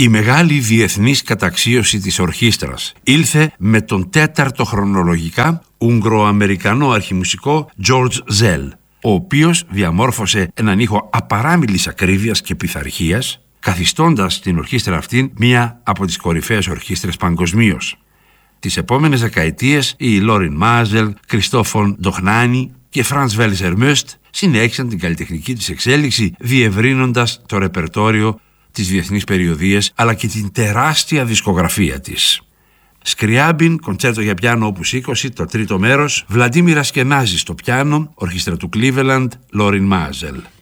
Η μεγάλη διεθνής καταξίωση της ορχήστρας ήλθε με τον τέταρτο χρονολογικά Ουγγροαμερικανό αρχιμουσικό George Zell, ο οποίος διαμόρφωσε έναν ήχο απαράμιλης ακρίβειας και πειθαρχίας, καθιστώντας την ορχήστρα αυτήν μία από τις κορυφαίες ορχήστρες παγκοσμίως. Τις επόμενες δεκαετίες οι Λόριν Μάζελ, Κριστόφον Ντοχνάνι και Φραντς Βέλζερ Μόστ συνέχισαν την καλλιτεχνική της εξέλιξη, διευρύνοντας το ρεπερτόριο, τις διεθνείς περιοδίες, αλλά και την τεράστια δισκογραφία της. Σκριάμπιν, κοντσέρτο για πιάνο όπους 20, το τρίτο μέρος, Βλαντίμιρ Ασκενάζη στο πιάνο, ορχήστρα του Cleveland, Λόριν Μάζελ.